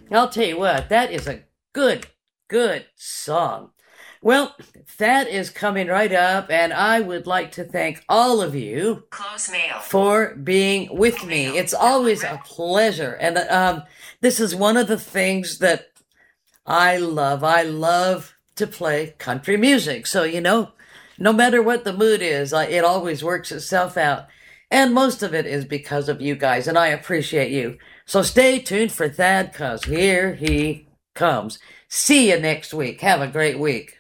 I'll tell you what, that is a good, good song. Well, that is coming right up, and I would like to thank all of you Close mail. for being with me. Mail. It's always a pleasure, and this is one of the things that I love. I love to play country music, so no matter what the mood is, it always works itself out. And most of it is because of you guys, and I appreciate you. So stay tuned for Thad, cause here he comes. See you next week. Have a great week.